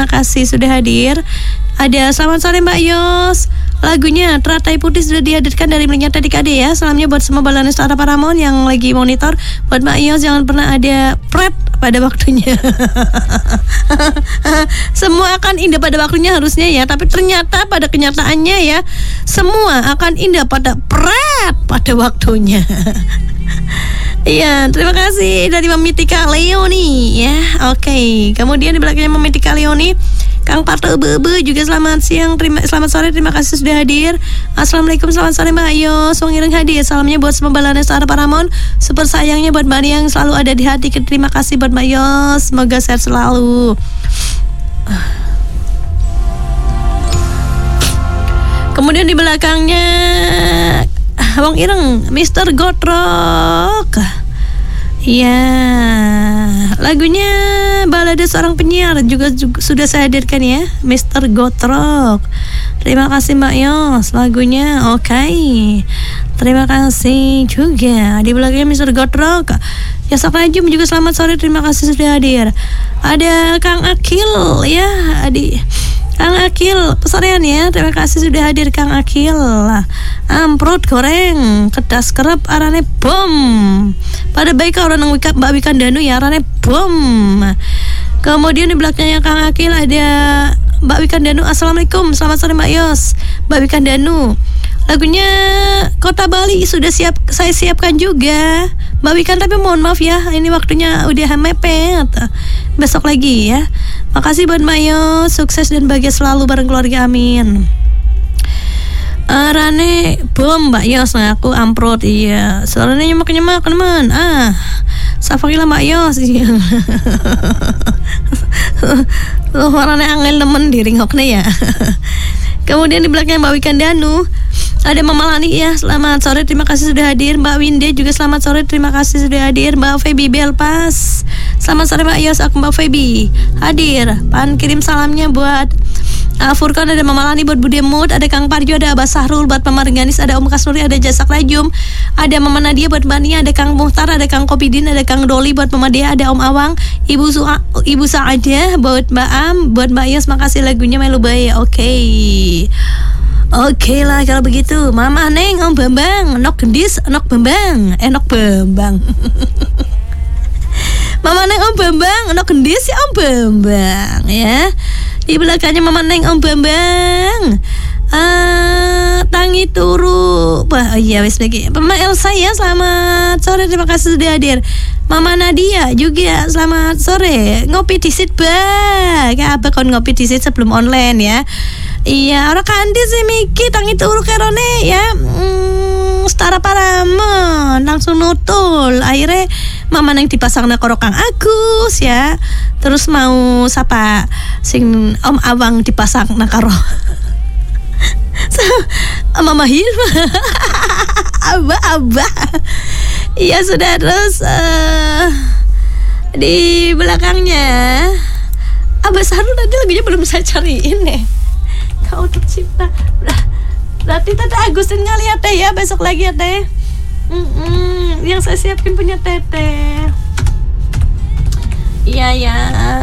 terima kasih sudah hadir. Ada selamat sore Mbak Yos. Lagunya Teratai Putih sudah dihadirkan dari Melinya Tadi Kade ya. Salamnya buat semua Balanes Tara Paramon yang lagi monitor. Buat Mbak Yos jangan pernah ada pret pada waktunya. Semua akan indah pada waktunya harusnya ya, tapi ternyata pada kenyataannya ya semua akan indah pada pret pada waktunya. Iya, terima kasih dari Mamitika Leoni ya. Oke, kemudian di belakangnya Mamitika Leoni Kang Parto Bebe juga selamat siang, selamat sore, terima kasih sudah hadir. Assalamualaikum, selamat sore Mbak Yos, Wong Ireng hadir. Salamnya buat semua Balanes Tara Paramon. Super sayangnya buat Mbak yang selalu ada di hati. Terima kasih buat Mbak Yos, semoga sehat selalu. Kemudian di belakangnya Wong Ireng, Mr. Gotrok. Ya, lagunya balada seorang penyiar juga sudah saya hadirkan ya, Mr. Gotrok. Terima kasih Mbak Yos, lagunya oke. Terima kasih juga di belakangnya Mr. Gotrok. Ya Sakrajum juga selamat sore, terima kasih sudah hadir. Ada Kang Akil ya, Kang Akil pesorean ya, terima kasih sudah hadir Kang Akil. Amprot goreng, kedas kerep arane bom. Pada baik orang nang Mbak Wikan Danu ya, arane bom. Kemudian di belakangnya Kang Akil ada Mbak Wikan Danu. Assalamualaikum, selamat sore Mbak Yos, Mbak Wikan Danu. Lagunya Kota Bali sudah saya siapkan juga Mbak Wikan, tapi mohon maaf ya, ini waktunya udah mepet. Besok lagi ya. Makasih buat Mbak Yos, sukses dan bahagia selalu bareng keluarga, amin. Rane bom Mbak Yos, ngaku amprot. Iya, suaranya nyemak teman. Safakila Mbak Yos. Iya. Loh, rane angel temen diringoknya ya. Kemudian di belakangnya Mbak Wikan Danu ada Mama Lani ya, selamat sore, terima kasih sudah hadir. Mbak Winde juga selamat sore, terima kasih sudah hadir. Mbak Feby Belpas, selamat sore Mbak Yos, aku Mbak Feby hadir. Pan kirim salamnya buat Furkan, ada Mama Lani, buat Bude Mut, ada Kang Parjo, ada Abah Sahrul, buat Mama Rengganis, ada Om Kasnuri, ada Jasak Rajum, ada Mama Nadia, buat Mbak Nia, ada Kang Muhtar, ada Kang Kopidin, ada Kang Doli, buat Mama Dea, ada Om Awang, Ibu Saadia, buat Mbak Am, buat Mbak Yos, makasih lagunya Melu Bae. Oke lah kalau begitu. Mama Neng, Om Bambang, Nok Gendis, Nok Bambang. Mama Neng, Om Bambang, Nok Gendis ya Om Bambang ya. Di belakangnya Mama Neng, Om Bambang. Tangi turu. Iya wes lagi. Mama Elsa ya, selamat sore, terima kasih sudah hadir. Mama Nadia juga selamat sore. Ngopi disit bak. Apa kon ngopi disit sebelum online ya? Iya, orang kandi sih Miki tangi turu kerone ya. Setara Paramon langsung nutul. Akhirnya Mama Neng dipasang na karo Kang Agus ya. Terus mau sapa sing Om Awang dipasang na karo Mama Hirma. Abah. Iya sudah, terus di belakangnya Abah Sahrul tadi lagunya belum saya cariin nih. Kau tercipta. Berarti Tete Agustin ngeliat deh ya, besok lagi ya Teh. Yang saya siapin punya Tete. Iya ya.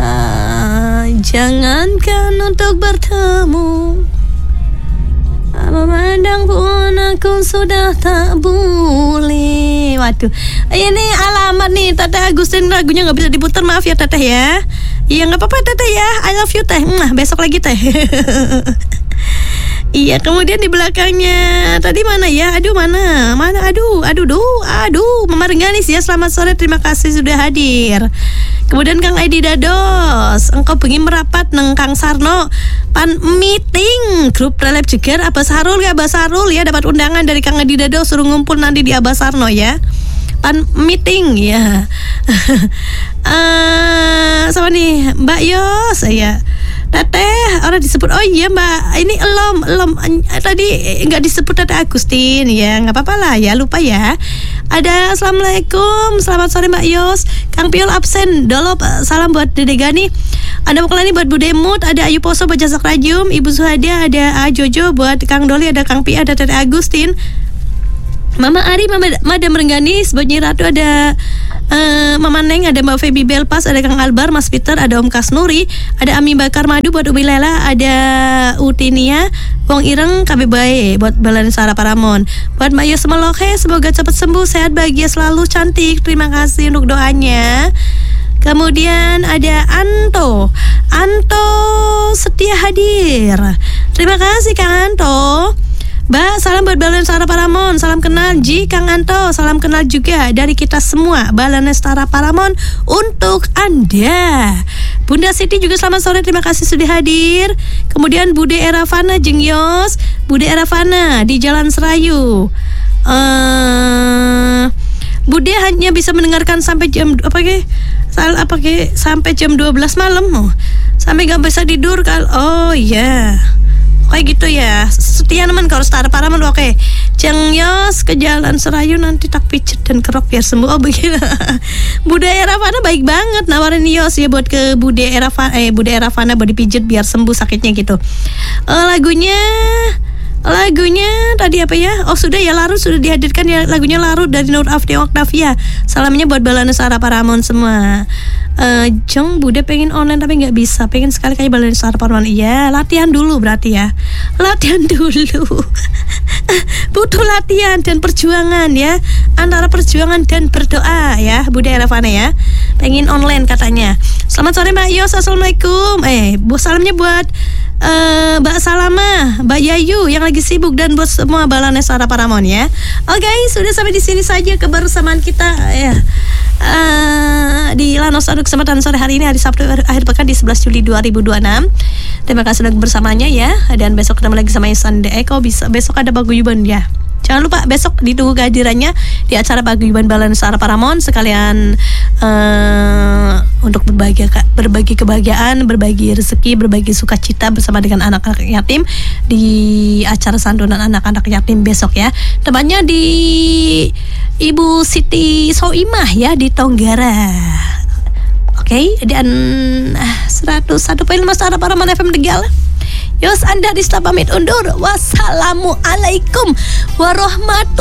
Jangankan untuk bertemu, memandang pun aku sudah tak boleh. Waduh, ini alamat nih Tete Agustin, lagunya gak bisa diputar, maaf ya Teteh ya. Iya gak apa-apa Teteh ya, I love you Teh. Besok lagi Teh. Iya, kemudian di belakangnya tadi mana ya? Aduh, Mama Rengganis ya, selamat sore, terima kasih sudah hadir. Kemudian Kang Edi Dados, engkau bengi merapat neng Kang Sarno pan meeting grup Relep Jeger Abah Sahrul ya, Abah Sahrul ya, dapat undangan dari Kang Edi Dados, suruh ngumpul nanti di Abah Sarno ya, pan meeting ya. Sama nih Mbak Yos ya. Teteh orang disebut, oh iya Mbak, ini elom tadi nggak disebut Teteh Agustin ya, nggak apa-apa lah ya, lupa ya. Ada Assalamualaikum, selamat sore Mbak Yos. Kang Piol absen, dolop salam buat Dede Gani. Ada Moklani buat Bude Mut, ada Ayu Poso buat Jasak Rajum, Ibu Suhadia, ada A Jojo buat Kang Doli, ada Kang Pi, ada Teteh Agustin. Mama Ari, Madam Rengganis, buat Nyi Ratu, ada Mama Neng, ada Mbak Feby Belpas, ada Kang Albar, Mas Peter, ada Om Kasnuri, ada Ami Bakar Madu buat Umi Lela, ada Utinia, Wong Ireng, KB Bae buat Balani Sarah Paramon, buat Mbak Yos Meloke, semoga cepat sembuh, sehat, bahagia selalu, cantik. Terima kasih untuk doanya. Kemudian ada Anto setia hadir. Terima kasih Kang Anto. Mbak, salam buat Balai Nestara Paramon. Salam kenal Ji, Kang Anto. Salam kenal juga dari kita semua Balai Nestara Paramon untuk Anda. Bunda Siti juga selamat sore, terima kasih sudah hadir. Kemudian Bude Eravana Jeng Yos, Bude Eravana di Jalan Serayu. Bude hanya bisa mendengarkan sampai jam sampai jam 12 malam. Sampai gak bisa tidur kalau kayak gitu ya. Setia teman kalau Nestara Paramon. Oke. Jeng Yos ke Jalan Serayu nanti tak pijet dan kerok biar sembuh. Oh begitu. Bude Eravana baik banget nawarin Yos ya buat ke Bude Eravana buat dipijet biar sembuh sakitnya gitu. Lagunya tadi apa ya? Oh sudah ya, Larut sudah dihadirkan ya, lagunya Larut dari Nur Afdi Oktavia. Salamnya buat Balai Nestara Paramon semua. Jong, Bude pengen online tapi nggak bisa, pengen sekali kayak Balai Nestara Paramon. Iya, latihan dulu berarti ya. Latihan dulu. Butuh latihan dan perjuangan ya. Antara perjuangan dan berdoa ya, Bude Eravana ya. Pengen online katanya. Selamat sore Mbak Yos, assalamualaikum. Salamnya buat Mbak Salama, Mbak Yayu yang lagi sibuk dan buat semua Balai Nestara Paramon ya. Oke, sudah sampai di sini saja kebersamaan kita ya. Di Lanos Adu kesempatan sore hari ini, hari Sabtu akhir pekan di 11 Juli 2026. Terima kasih sudah bersamanya ya. Dan besok ketemu lagi sama Isan Eko. Besok ada paguyuban ya. Jangan lupa besok ditunggu kehadirannya di acara paguyuban Balai Nestara Paramon, sekalian untuk berbagi kebahagiaan, berbagi rezeki, berbagi sukacita bersama dengan anak-anak yatim di acara santunan anak-anak yatim besok ya. Tempatnya di Ibu Siti Soimah ya di Tonggara. Oke, dan 101.5 Nestara Paramon FM Tegal. Yos, Anda di pamit undur. Wassalamualaikum warahmatullahi